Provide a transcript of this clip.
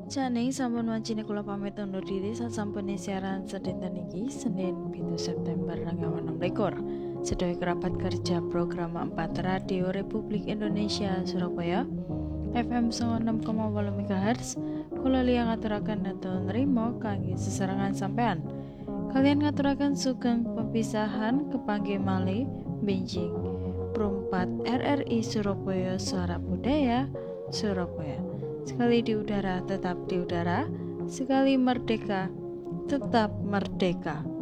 Jane sampun wancine kula pamit undur diri sasampune siaran sedinten iki Senin 7 September 2026. Sedaya kerabat kerja program 4 Radio Republik Indonesia Surabaya FM 96,8 MHz kula liang ngaturaken dateng nrimo kangge sesarengan sampean. Kalian ngaturaken sugeng pepisahan kepanggih malih Beijing Perumpat RRI Surabaya Suara Budaya Surabaya. Sekali di udara tetap di udara, sekali merdeka tetap merdeka.